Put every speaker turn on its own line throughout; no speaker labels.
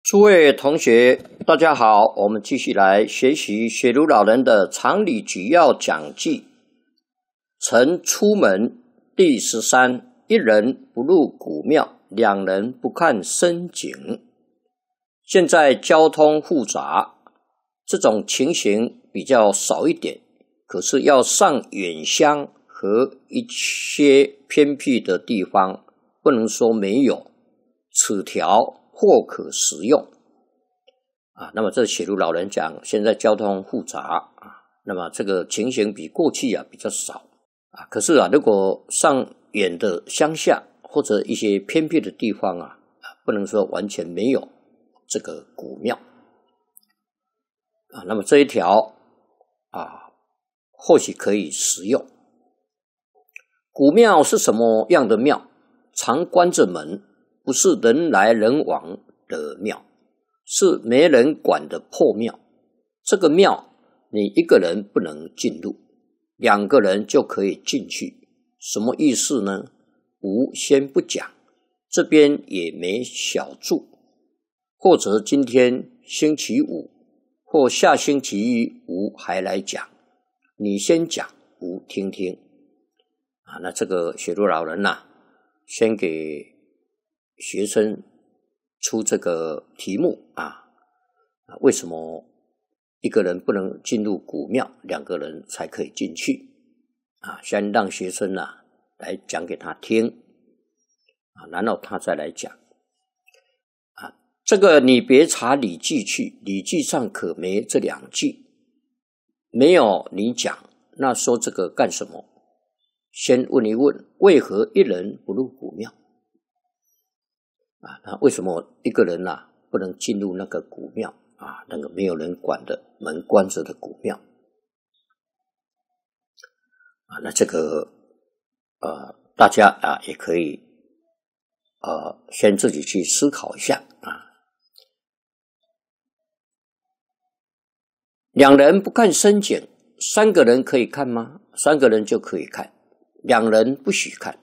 诸位同学，大家好，我们继续来学习雪如老人的常理举要讲记。曾出门第13，一人不入古庙，两人不看深井。现在交通复杂，这种情形比较少一点，可是要上远乡和一些偏僻的地方，不能说没有，此条或可食用那么这写入老人讲，现在交通复杂那么这个情形比过去比较少可是如果上远的乡下或者一些偏僻的地方不能说完全没有这个古庙那么这一条或许可以食用。古庙是什么样的庙？常关着门，不是人来人往的庙，是没人管的破庙。这个庙你一个人不能进入，两个人就可以进去。什么意思呢？吾先不讲，这边也没小住，或者今天星期五或下星期一吾还来讲，你先讲，吾听听那这个写入老人先给学生出这个题目为什么一个人不能进入古庙，两个人才可以进去先让学生来讲给他听然后他再来讲这个你别查礼记去，礼记上可没这两句，没有你讲，那说这个干什么？先问一问，为何一人不入古庙那为什么一个人不能进入那个古庙那个没有人管的门关着的古庙那这个大家也可以先自己去思考一下两人不看深井，三个人可以看吗？三个人就可以看，两人不许看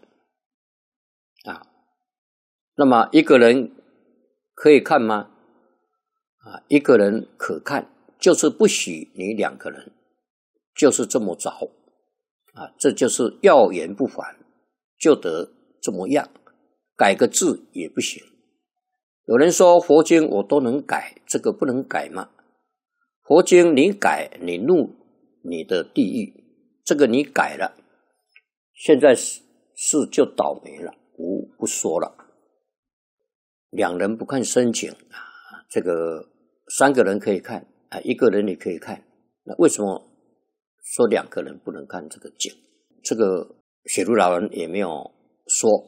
那么一个人可以看吗？一个人可看，就是不许你两个人，就是这么着这就是要言不反，就得这么样，改个字也不行。有人说佛经我都能改，这个不能改吗？佛经你改，你入你的地狱，这个你改了，现在是就倒霉了，吾不说了。两人不看深井这个三个人可以看一个人也可以看，那为什么说两个人不能看这个井？这个写入老人也没有说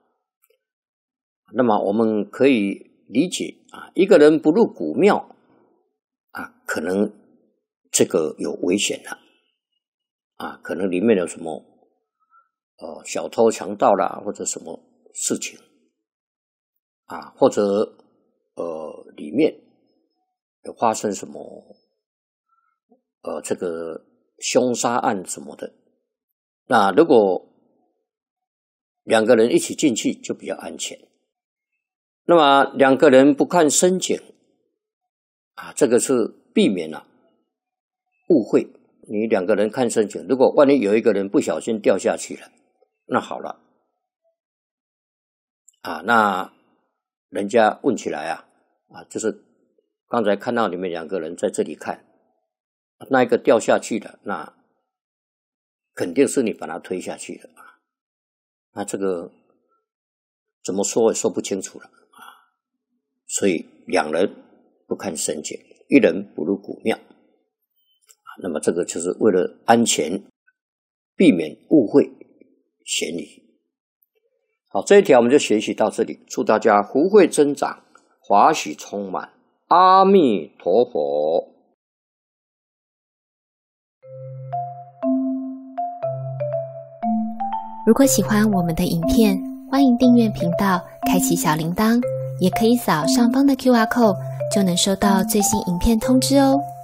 那么我们可以理解一个人不入古庙可能这个有危险了可能里面有什么小偷强盗啦，或者什么事情或者里面有发生什么这个凶杀案什么的，那如果两个人一起进去就比较安全。那么两个人不看深井这个是避免误会。你两个人看深井，如果万一有一个人不小心掉下去了，那好了那人家问起来就是刚才看到你们两个人在这里看，那一个掉下去了，那肯定是你把他推下去的那这个怎么说也说不清楚了所以两人不看深井，一人不入古庙那么这个就是为了安全，避免误会嫌疑。好，这一条我们就学习到这里，祝大家福慧增长，华喜充满，阿弥陀佛。
如果喜欢我们的影片，欢迎订阅频道，开启小铃铛，也可以扫上方的 QR code，就能收到最新影片通知哦。